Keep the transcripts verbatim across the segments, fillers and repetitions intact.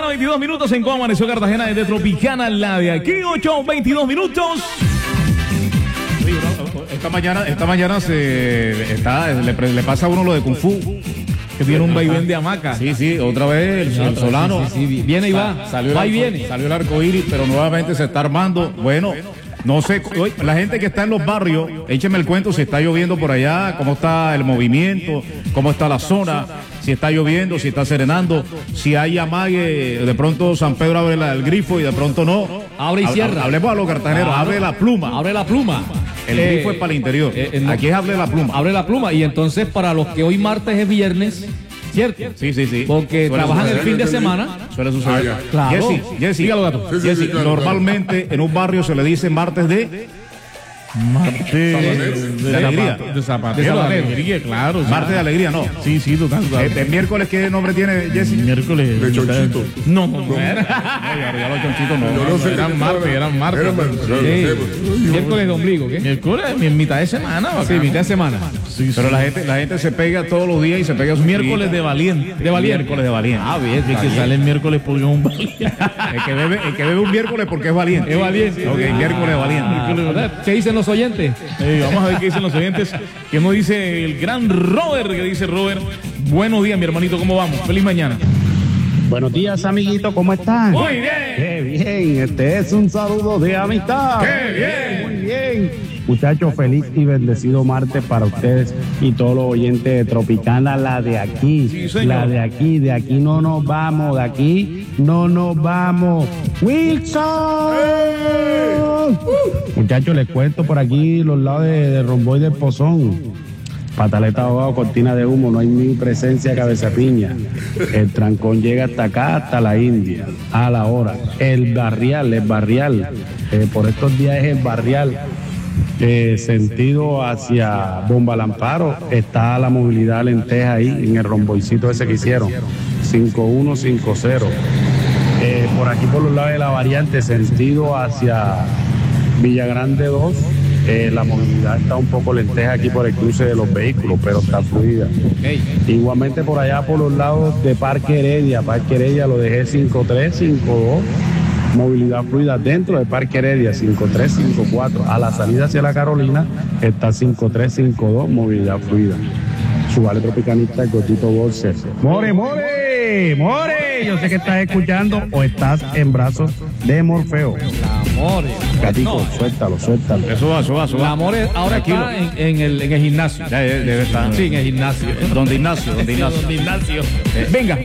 veintidós minutos en cómo amaneció Cartagena desde Tropicana, la de aquí, ocho veintidós minutos. Esta mañana, esta mañana se está, le, le pasa a uno lo de Kung Fu. Que tiene un vaivén de hamaca. Sí, sí, otra vez el, el Solano. Sí, sí, sí, viene y va. Salió va el, y viene. Salió el arco iris, pero nuevamente se está armando. Bueno, no sé, la gente que está en los barrios, écheme el cuento si está lloviendo por allá, cómo está el movimiento, cómo está la zona, si está lloviendo, si está serenando, si hay amague, de pronto San Pedro abre la, el grifo y de pronto no. Abre y cierra. Hablemos a los cartageneros, Claro. abre la pluma. Abre la pluma. El Eh, grifo es para el interior. eh, eh, no. Aquí es abre la pluma. Abre la pluma. Y entonces, para los que hoy martes es viernes, ¿cierto? Sí, sí, sí. Porque Suele trabajan el suceder. fin de semana. Suele suceder. Ah, Claro. Jessy, Jessy, Dígalo, gato. Sí, sí, Jessy, sí, claro, normalmente en un barrio se le dice martes de Martes de alegría. De zapatero. De De zapatero. alegría, claro. Martes de alegría, no. Sí, sí, total, total. Este miércoles, ¿qué nombre tiene Jessy? Miércoles. De chonchito. No, no, no. Ya, ya los chonchitos no. Yo no sé. Eran martes, eran martes. Eran martes, claro, Sí. sí, pues. Miércoles de ombligo, ¿qué? Miércoles, en mitad de semana. Sí, mitad de semana. Sí, Pero la gente, la gente se pega todos los días y se pega su Miércoles de valiente. De valiente. Miércoles de valiente. Ah, bien, que, que sale el miércoles porque es un valiente. El que bebe, el que bebe un miércoles porque es valiente. Es valiente. Ok, miércoles de valiente. Ah, ¿qué dicen los oyentes? Eh, vamos a ver qué dicen los oyentes. ¿Qué nos dice el gran Robert? ¿Qué dice Robert? Buenos días, mi hermanito, ¿cómo vamos? Feliz mañana. Buenos días, amiguito, ¿cómo están? Muy bien. Qué bien, este es un saludo de amistad. Qué bien. Muy bien. Muchachos, feliz y bendecido martes para ustedes y todos los oyentes de Tropicana, la de aquí. Sí, señor. La de aquí, de aquí no nos vamos, de aquí no nos vamos. ¡Wilson! Muchachos, les cuento por aquí los lados de, de Romboy del Pozón. Pataleta ahogado, cortina de humo, no hay ni presencia, cabeza piña. El trancón llega hasta acá, hasta la India, a la hora. El barrial, el barrial, eh, por estos días es el barrial, eh, sentido hacia Bomba Lamparo, está la movilidad lenteja ahí, en el romboicito ese que hicieron, cinco uno cinco cero. Eh, por aquí por los lados de la variante, sentido hacia Villagrande dos. Eh, la movilidad está un poco lenteja aquí por el cruce de los vehículos, pero está fluida. Hey. Igualmente por allá por los lados de Parque Heredia, Parque Heredia lo dejé cinco tres cinco dos, movilidad fluida dentro de Parque Heredia cinco tres cinco cuatro, a la salida hacia la Carolina está cinco tres cinco dos, movilidad fluida. Su vale tropicanista, el Gotito Bolser. More, more, more, yo sé que estás escuchando o estás en brazos de Morfeo. Amores. Gatico, No, suéltalo, suéltalo. Eso va, eso va, eso la va. Amores ahora Tranquilo. está en, en el, en el gimnasio. Ya debe, debe estar. Sí, en el gimnasio. Donde Ignacio, donde Ignacio. Don Ignacio. Venga,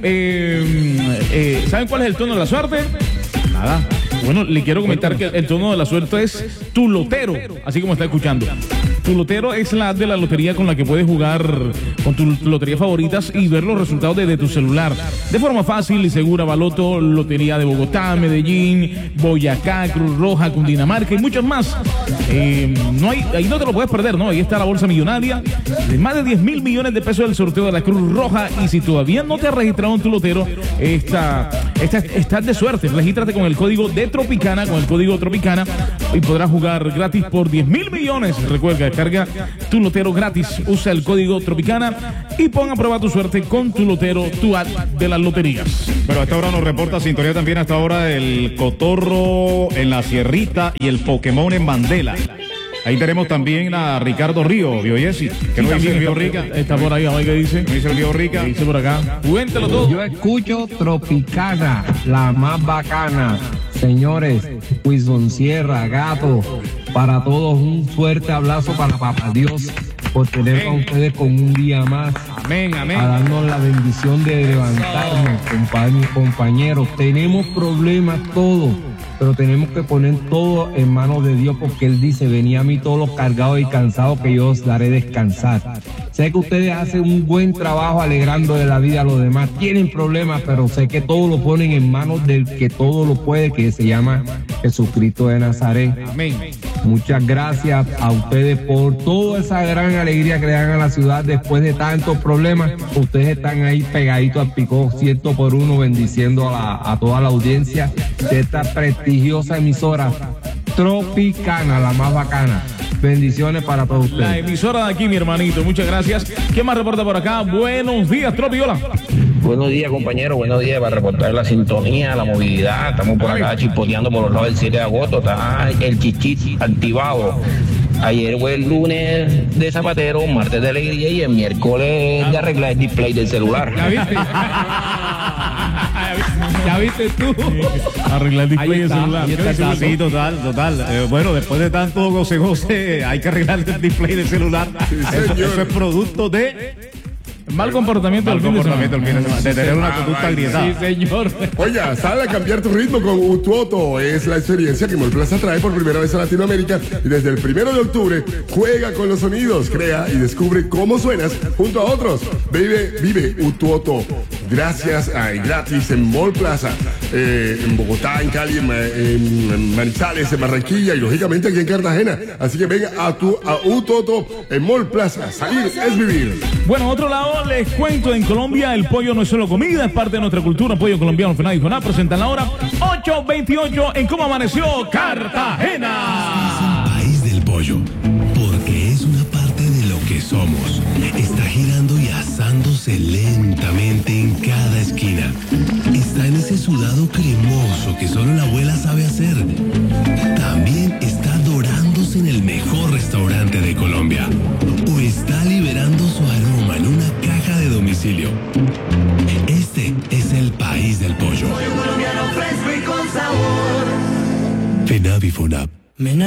eh, eh, ¿saben cuál es el tono de la suerte? Nada. Bueno, le quiero comentar que el tono de la suerte es tu lotero, así como está escuchando. Tu lotero es la app de la lotería con la que puedes jugar con tus loterías favoritas y ver los resultados desde tu celular. De forma fácil y segura, Baloto, Lotería de Bogotá, Medellín, Boyacá, Cruz Roja, Cundinamarca y muchos más. Eh, no hay, ahí no te lo puedes perder, ¿no? Ahí está la bolsa millonaria de más de diez mil millones de pesos del sorteo de la Cruz Roja. Y si todavía no te has registrado en tu lotero, esta, esta, estás de suerte. Regístrate con el código de Tropicana, con el código Tropicana, y podrás jugar gratis por diez mil millones. Recuerda, carga tu lotero gratis, usa el código Tropicana y pon a prueba tu suerte con tu lotero, tu app de las loterías. Pero a esta hora nos reporta sintonía también hasta ahora el cotorro en la sierrita y el Pokémon en Mandela. Ahí tenemos también a Ricardo Río, Bio Jessy. ¿Qué nos dice el Bio Rica? Está por ahí, a ver qué dice. ¿Qué dice el Bio Rica? ¿Qué dice por acá? Cuéntelo todo. Yo escucho Tropicana, la más bacana. Señores, Wilson Sierra, Gato, para todos un fuerte abrazo para Papá Dios por tener a ustedes con un día más. Amén, amén. A darnos la bendición de levantarnos, compañ- compañeros. Tenemos problemas todos, pero tenemos que poner todo en manos de Dios porque Él dice, venid a mí todos los cargados y cansados que yo os daré descansar. Sé que ustedes hacen un buen trabajo alegrando de la vida a los demás. Tienen problemas, pero sé que todo lo ponen en manos del que todo lo puede, que se llama Jesucristo de Nazaret. Amén. Muchas gracias a ustedes por toda esa gran alegría que le dan a la ciudad después de tantos problemas. Ustedes están ahí pegaditos al picó, ciento por uno, bendiciendo a, la, a toda la audiencia de esta prestigiosa emisora Tropicana, la más bacana. Bendiciones para todos ustedes. La emisora de aquí, mi hermanito. Muchas gracias. ¿Qué más reporta por acá? Buenos días, Tropi. Hola. Buenos días, compañero, buenos días para reportar la sintonía, la movilidad. Estamos por acá chispoteando por los lados del siete de agosto. Está el chichit activado. Ayer fue el lunes de zapatero, martes de alegría y el miércoles de arreglar el display del celular. ¿Ya viste? ¿Ya viste tú? Arreglar el display del celular. Sí, total, total. Eh, bueno, después de tanto goce goce, hay que arreglar el display del celular. Sí, eso, señor. eso es producto de Mal comportamiento mal del fin de comportamiento del fin de semana, de tener una conducta agrietada. Sí, señor. Oye, sale a cambiar tu ritmo con Utuoto. Es la experiencia que Molplaza trae por primera vez a Latinoamérica. Y desde el primero de octubre, juega con los sonidos, crea y descubre cómo suenas junto a otros. Vive, vive Utuoto. Gracias, ay, gratis en Molplaza. Eh, en Bogotá, en Cali, en, Ma- en Manizales, en Barranquilla y lógicamente aquí en Cartagena. Así que venga a, tu, a Utuoto en Molplaza. Salir es vivir. Bueno, otro lado, les cuento, en Colombia el pollo no es solo comida, es parte de nuestra cultura. Pollo colombiano, Fernando y Joná presentan la hora ocho veintiocho en Cómo Amaneció Cartagena. País del pollo, porque es una parte de lo que somos. Está girando y asándose lentamente en cada esquina. Está en ese sudado cremoso que solo la abuela sabe hacer. También está dorándose en el mejor restaurante de Colombia. O está liberando su aroma en una caja de domicilio. Este es el país del pollo. Pollo colombiano fresco y con sabor. FENAVI FONAP.